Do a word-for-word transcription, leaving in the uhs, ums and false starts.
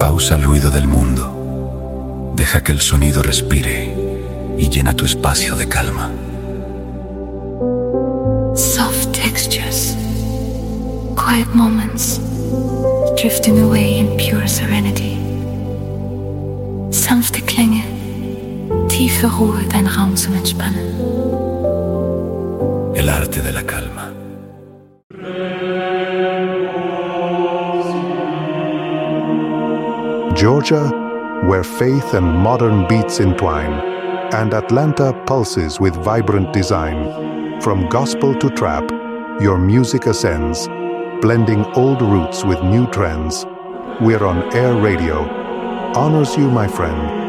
Pausa el ruido del mundo. Deja que el sonido respire y llena tu espacio de calma. Soft textures, quiet moments, drifting away in pure serenity. Sanfte Klänge, tiefe Ruhe, dein Raum zum Entspannen. El arte de la calma. Georgia, where faith and modern beats entwine, and Atlanta pulses with vibrant design. From gospel to trap, your music ascends, blending old roots with new trends. We're on Air Radio. Honors you, my friend.